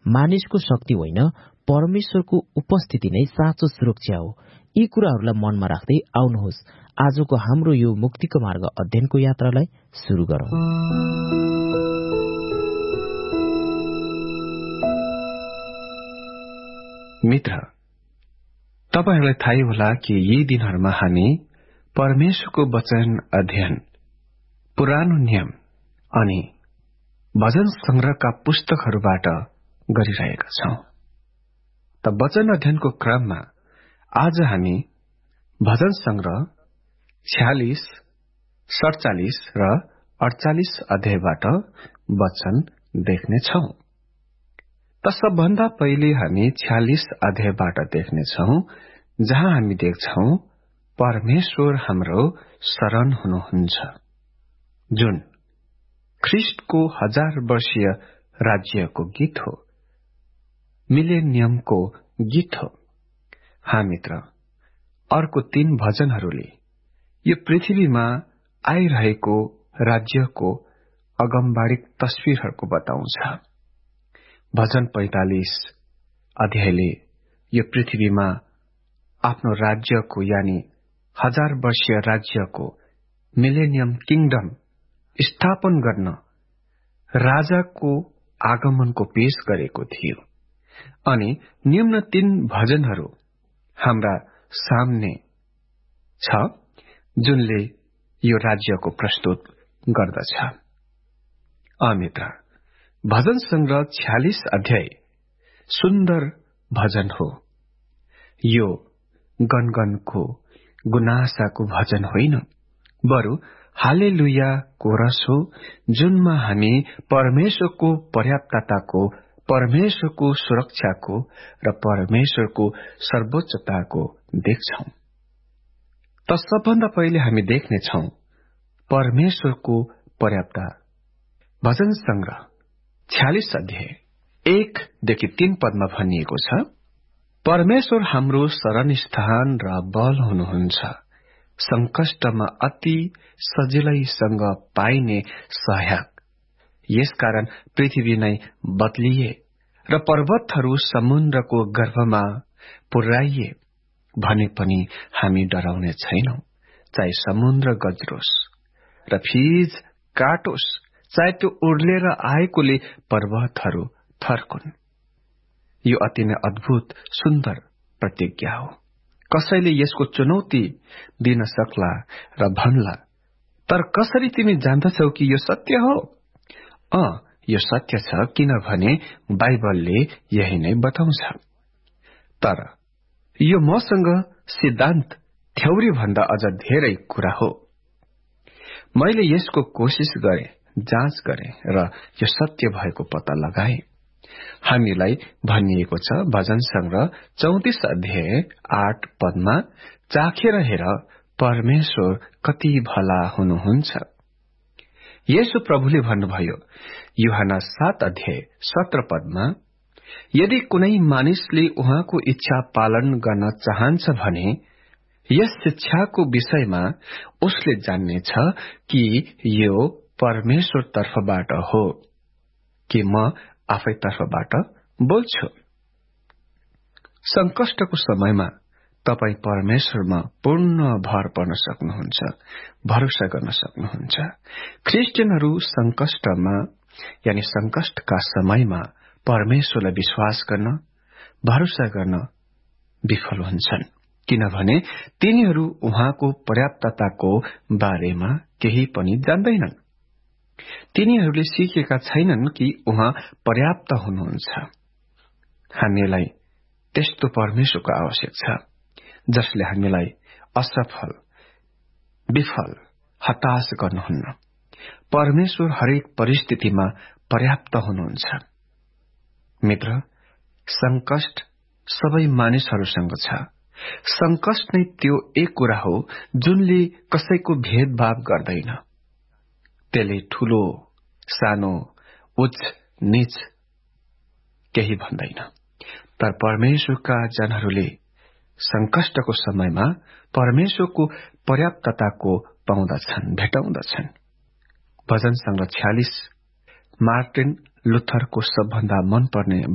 मानिसको शक्ति होइन, परमेश्वरको उपस्थिति नै साँचो सुरक्षा हो। यी कुराहरूलाई मनमा राख्दै आउनुहोस् आजको हाम्रो यो मुक्तिको मार्ग अध्ययनको यात्रालाई सुरु गरौं। मित्र, तपाईहरुलाई थाहै होला कि यी दिनहरुमा हामी परमेश्वरको वचन अध्ययन, पुरानो नियम अनि भजन संग्रहका पुस्तकहरुबाट गरिरहेका छौं। त वचन अध्ययनको क्रममा आज हामी भजन संग्रह 46, 47 र 48 अध्यायबाट वचन देख्ने छौं। त सबभन्दा पहिले हामी 46 अध्यायबाट देख्ने छौं, जहाँ हामी देख्छौं परमेश्वर हाम्रो शरण हुनुहुन्छ, जुन ख्रिस्टको 1000 वर्षीय राज्यको गीत हो, मिलेनियमको गीत हो। हाँ मित्र, अर्को 3 भजनहरूले यो पृथ्वीमा आइरहेको राज्यको अगमबाडिक तस्विरहरूको बताउँछ। भजन 45 अध्यायले यो पृथ्वीमा आफ्नो राज्यको यानी 1000 वर्षीय राज्यको मिलेनियम किङडम स्थापन गर्न राजाको आगमनको पेश गरेको थियो। अनि निम्न 3 भजनहरू हाम्रा सामने छ, जुनले यो राज्यको प्रस्तुत गर्दछ। मित्र, भजन संग्रह 46 अध्याय सुन्दर भजन हो। यो गनगनको गुनासाको भजन होइन, बरु हालेलुया कोरस हो, जुनमा हामी परमेश्वरको पर्याप्तताको, परमेश्वरको सुरक्षाको र परमेश्वरको सर्वोच्चताको देख्छौं। त सबभन्दा पहिले हामी देख्नेछौं परमेश्वरको पर्याप्तता। भजन संग्रह 46 अध्याय 1 देखि 3 पदमा भनिएको छ, परमेश्वर हाम्रो शरणस्थान र बल हुनुहुन्छ, संकष्टमा अति सजिलैसँग पाइने सहायक। यसकारण पृथ्वी नै बदलिए र पर्वतहरू समुद्रको गर्भमा पुर्याइए भने पनि हामी डराउने छैनौं। चाहे समुद्र गजरोस् र फिज काटोस्, चाहे त्यो उर्लेर आएकोले पर्वतहरू थर्कुन्। यो अति नै अद्भुत सुन्दर प्रतिज्ञा हो। कसैले यसको चुनौती दिन सक्ला र भन्ला, तर कसरी तिमी जान्दछौ कि यो सत्य हो? यो सत्य छ, किनभने बाइबलले यही नै बताउँछ। तर यो मसँग सिद्धान्त थ्योरी भन्दा अझ धेरै कुरा हो। मैले यसको कोशिश गरे, जाँच गरे र यो सत्य भएको पत्ता लगाए। हामीलाई भनिएको छ भजन संग्रह 34 अध्याय 8 पदमा, चाखेर हेर परमेश्वर कति भला हुनुहुन्छ। येशू प्रभुले भन्नुभयो यूहन्ना 7 अध्याय 17 पदमा, यदि कुनै मानिसले उहाँको इच्छा पालन गर्न चाहन्छ भने यस शिक्षाको विषयमा उसले जान्नेछ कि यो परमेश्वर तर्फबाट हो कि म आफै तर्फबाट बोल्छु। संकष्टको समयमा तपाई परमेश्वरमा पूर्ण भर पर्न सक्नुहुन्छ, भरोसा गर्न सक्नुहुन्छ। क्रिस्चियनहरू संकष्टमा यानी संकष्टका समयमा परमेश्वरलाई विश्वास गर्न, भरोसा गर्न विफल हुन्छन्, किनभने तिनीहरू उहाँको पर्याप्तताको बारेमा केही पनि जान्दैनन्। तिनीहरूले सिकेका छैनन् कि उहाँ पर्याप्त हुनुहुन्छ। हामीलाई त्यस्तो परमेश्वरको आवश्यक छ, जसले हामीलाई असफल, विफल, हताश गर्नुहुन्न। परमेश्वर हरेक परिस्थितिमा पर्याप्त हुनुहुन्छ। मित्र, संकष्ट सबै मानिसहरूसँग छ। संकष्ट नै त्यो एक कुरा हो जुनले कसैको भेदभाव गर्दैन। त्यसले ठूलो, सानो, उच्च, नीच केही भन्दैन। तर परमेश्वरका जनहरूले संकष्टको समयमा परमेश्वरको पर्याप्तताको पाउँदछन्, भेटाउँदछन्। भजन संग्रह 46 मार्टिन लुथरको सबभन्दा मनपर्ने